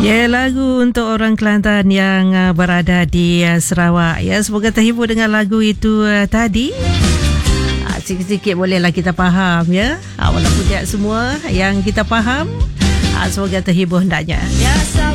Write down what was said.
Ya, lagu untuk orang Kelantan yang berada di Sarawak. Ya, semoga terhibur dengan lagu itu tadi. Sikit-sikit bolehlah kita faham ya. Walaupun tidak semua yang kita faham, semoga terhibur hendaknya.